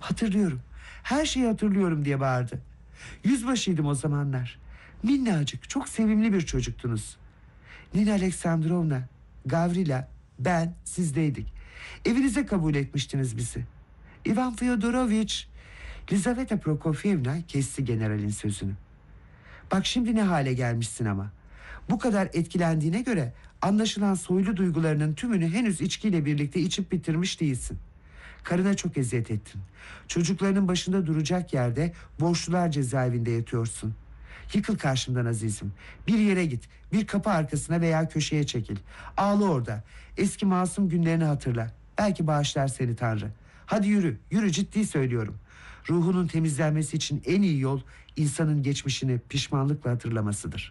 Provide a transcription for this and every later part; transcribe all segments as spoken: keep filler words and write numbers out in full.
Hatırlıyorum. Her şeyi hatırlıyorum diye bağırdı. Yüzbaşıydım o zamanlar. Minnacık, çok sevimli bir çocuktunuz. Nina Aleksandrovna, Gavrila, ben sizdeydik. Evinize kabul etmiştiniz bizi. Ivan Fyodoroviç, Lizaveta Prokofyevna kesti generalin sözünü. Bak şimdi ne hale gelmişsin ama. Bu kadar etkilendiğine göre anlaşılan soylu duygularının tümünü henüz içkiyle birlikte içip bitirmiş değilsin. Karına çok eziyet ettin. Çocuklarının başında duracak yerde borçlular cezaevinde yatıyorsun. Yıkıl karşımdan azizim. Bir yere git. Bir kapı arkasına veya köşeye çekil. Ağla orada. Eski masum günlerini hatırla. Belki bağışlar seni Tanrı. Hadi yürü. Yürü, ciddi söylüyorum. Ruhunun temizlenmesi için en iyi yol insanın geçmişini pişmanlıkla hatırlamasıdır.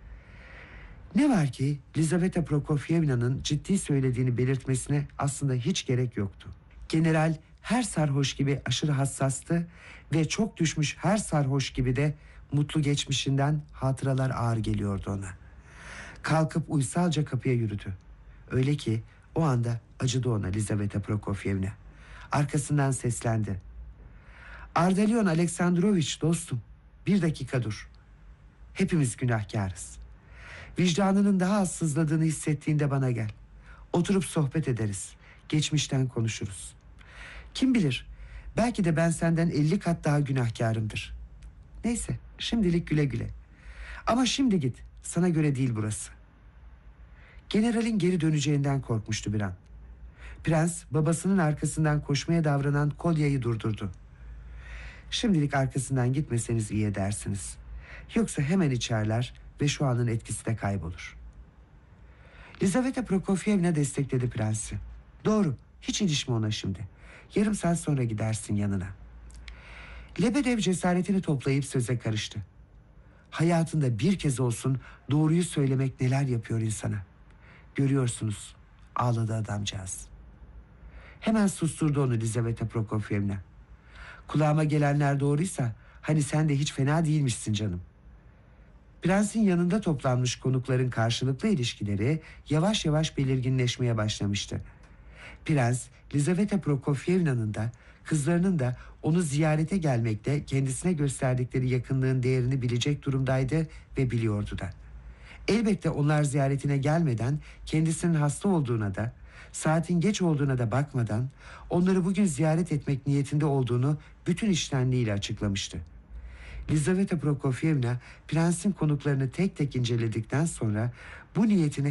Ne var ki Lizaveta Prokofyevna'nın ciddi söylediğini belirtmesine aslında hiç gerek yoktu. General her sarhoş gibi aşırı hassastı ve çok düşmüş her sarhoş gibi de mutlu geçmişinden hatıralar ağır geliyordu ona. Kalkıp uysalca kapıya yürüdü. Öyle ki o anda acıdı ona Lizaveta Prokofyevna. Arkasından seslendi. Ardalyon Aleksandroviç dostum, bir dakika dur. Hepimiz günahkarız. Vicdanının daha az sızladığını hissettiğinde bana gel. Oturup sohbet ederiz. Geçmişten konuşuruz. Kim bilir, belki de ben senden elli kat daha günahkarımdır. Neyse, şimdilik güle güle. Ama şimdi git, sana göre değil burası. Generalin geri döneceğinden korkmuştu bir an. Prens babasının arkasından koşmaya davranan Kolya'yı durdurdu. Şimdilik arkasından gitmeseniz iyi edersiniz. Yoksa hemen içerler ve şu anın etkisi de kaybolur. Lizaveta Prokofyevna destekledi prensi. Doğru, hiç ilişme ona şimdi. Yarım saat sonra gidersin yanına. Lebedev cesaretini toplayıp söze karıştı. Hayatında bir kez olsun doğruyu söylemek neler yapıyor insana. Görüyorsunuz, ağladı adamcağız. Hemen susturdu onu Lizaveta Prokofyevna. Kulağıma gelenler doğruysa hani sen de hiç fena değilmişsin canım. Prensin yanında toplanmış konukların karşılıklı ilişkileri yavaş yavaş belirginleşmeye başlamıştı. Prens, Lizaveta Prokofyevna'nın da kızlarının da onu ziyarete gelmekte kendisine gösterdikleri yakınlığın değerini bilecek durumdaydı ve biliyordu da. Elbette onlar ziyaretine gelmeden kendisinin hasta olduğuna da saatin geç olduğuna da bakmadan onları bugün ziyaret etmek niyetinde olduğunu bütün içtenliğiyle açıklamıştı. Lizaveta Prokofyevna prensin konuklarını tek tek inceledikten sonra bu niyetini